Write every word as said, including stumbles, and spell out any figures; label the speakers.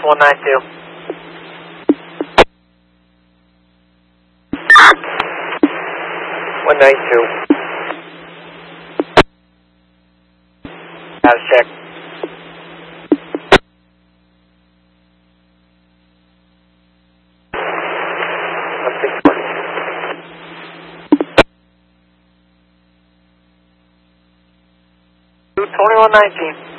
Speaker 1: one nine two. one nine two. Status check. one six one. two twenty-one nineteen.